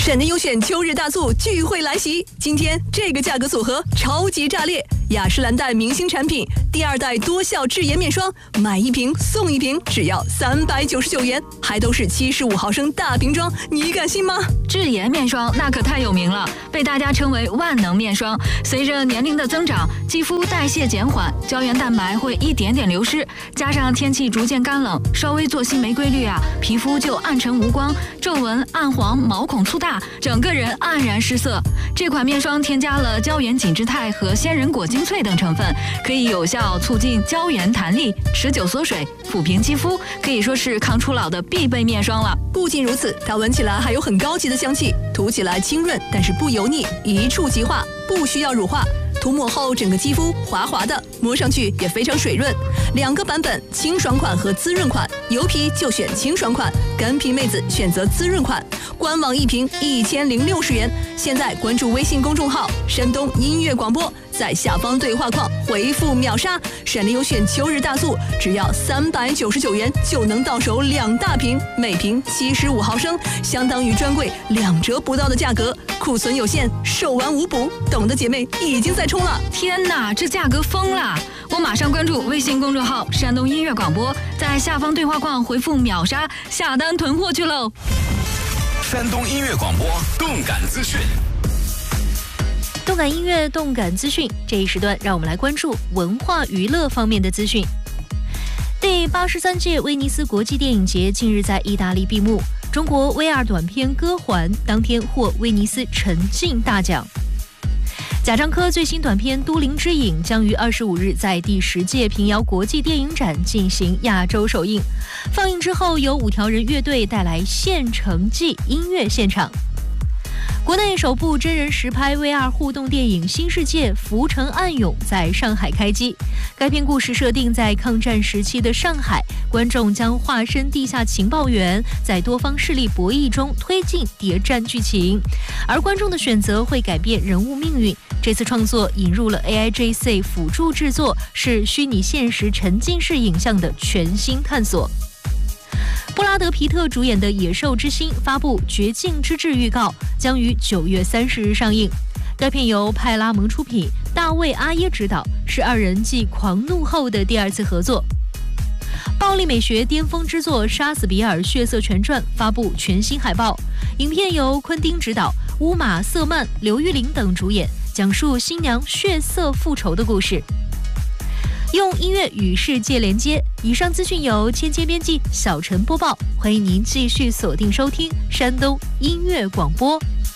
闪电优选秋日大促聚会来袭，今天这个价格组合超级炸裂！雅诗兰黛明星产品第2代多效智颜面霜，买1瓶送1瓶，只要399元，还都是75毫升大瓶装，你敢信吗？ 智颜面霜那可太有名了，被大家称为万能面霜。随着年龄的增长，肌肤代谢减缓，胶原蛋白会一点点流失，加上天气逐渐干冷，稍微作息没规律啊，皮肤就暗沉无光，皱纹、暗黄、毛孔粗大，整个人黯然失色。这款面霜添加了胶原紧致肽和鲜人果精粹等成分，可以有效促进胶原弹力、持久缩水、抚平肌肤，可以说是抗初老的必备面霜了。 不仅如此，它闻起来还有很高级的香气，涂起来清润，但是不油腻，一触即化，不需要乳化。涂抹后整个肌肤滑滑的，摸上去也非常水润。2个版本，清爽款和滋润款，油皮就选清爽款，干皮妹子选择滋润款。官网1瓶1060元。现在关注微信公众号山东音乐广播，在下方对话框回复秒杀，闪电优选秋日大促，只要399元就能到手2大瓶，每瓶75毫升，相当于专柜2折不到的价格，库存有限，售完无补，懂的姐妹已经在冲了。 天哪，这价格疯了！我马上关注微信公众号山东音乐广播，在下方对话框回复秒杀，下单囤货去喽。 山东音乐广播动感资讯， 动感音乐、动感资讯，这一时段让我们来关注文化娱乐方面的资讯。第83届威尼斯国际电影节近日在意大利闭幕，中国 VR 短片《歌环》当天获威尼斯沉浸大奖。贾樟柯最新短片《都灵之影》将于25日在第10届平遥国际电影展进行亚洲首映。放映之后，由5条人乐队带来现成记音乐现场。国内首部真人实拍 VR 互动电影《新世界浮城暗涌》在上海开机。该片故事设定在抗战时期的上海，观众将化身地下情报员，在多方势力博弈中推进谍战剧情，而观众的选择会改变人物命运。这次创作引入了 AIGC 辅助制作，是虚拟现实沉浸式影像的全新探索。布拉德·皮特主演的《野兽之心》发布绝境之至预告，将于9月30日上映。该片由派拉蒙出品，大卫·阿耶执导，是2人继《狂怒》后的第2次合作。暴力美学巅峰之作《杀死比尔：血色全传》发布全新海报，影片由昆汀执导，乌玛·瑟曼、刘玉玲等主演，讲述新娘血色复仇的故事。用音乐与世界连接。以上资讯由芊芊编辑，小陈播报。欢迎您继续锁定收听山东音乐广播。